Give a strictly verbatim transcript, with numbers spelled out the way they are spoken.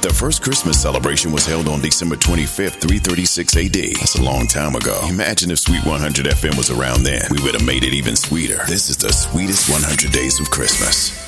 The first Christmas celebration was held on December twenty-fifth, three thirty-six A D. That's a long time ago. Imagine if Sweet one hundred F M was around then. We would have made it even sweeter. This is the sweetest one hundred days of Christmas.